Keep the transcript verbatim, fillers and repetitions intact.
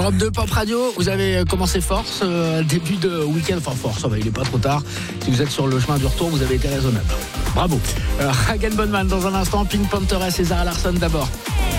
Europe deux Pop Radio, vous avez commencé fort ce début de week-end. Enfin fort, ça va, il n'est pas trop tard. Si vous êtes sur le chemin du retour, vous avez été raisonnable. Bravo. Euh, Hagen Bonman dans un instant, Pink Panther et César Larson d'abord.